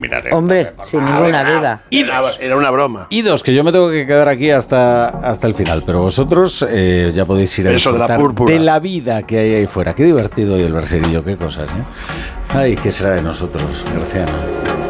Mirad, Hombre, sin ninguna duda. Era una broma. Y dos, que yo me tengo que quedar aquí hasta el final, pero vosotros ya podéis ir a Eso de la disfrutar púrpura. de la vida que hay ahí fuera. Qué divertido hoy el Bercerillo, qué cosas, ¿eh? Ay, ¿qué será de nosotros, Graciano?